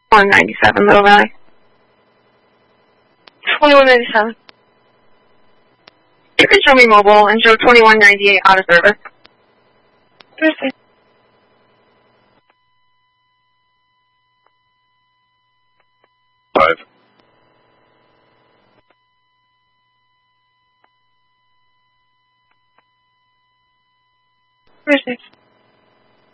197, Little Valley. 2197. You can show me mobile and show 2198 out of service. Thursday. Five. Thursday.